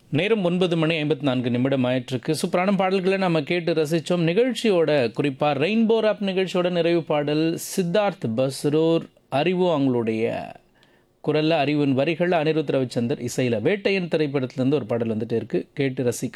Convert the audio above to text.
நேரம் 9:54 ஆயிட்டிருக்கு. சூப்பரான பாடல்களை நம்ம கேட்டு ரசித்தோம். நிகழ்ச்சியோட குறிப்பாக ரெயின்போ ராப் நிகழ்ச்சியோட நிறைவு பாடல் சித்தார்த் பஸ்ரூர் அறிவு அவங்களுடைய குரலில், அறிவின் வரிகளில், அனிருத் ரவிச்சந்தர் இசையில் வேட்டையன் திரைப்படத்திலேருந்து ஒரு பாடல் வந்துட்டு இருக்குது. கேட்டு ரசிக்க